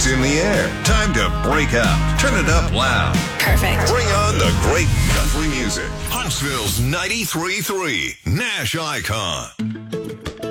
It's in the air. Time to break out. Turn it up loud. Perfect. Bring on the great country music. Huntsville's 93.3 Nash Icon.